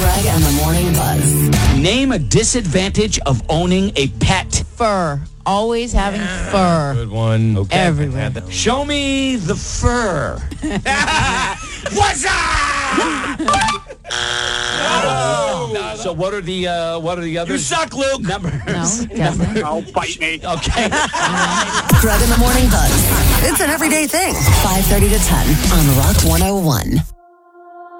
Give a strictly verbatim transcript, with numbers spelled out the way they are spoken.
Greg and the Morning Buzz. Name a disadvantage of owning a pet. Fur. Always having fur. Good one. Okay. Everywhere. Show me the fur. What's up? Oh. So what are the uh, what are the others? You suck, Luke. Numbers. No, he doesn't. Don't fight me. Okay. Greg and the Morning Buzz. It's an everyday thing. five thirty to ten on Rock one oh one.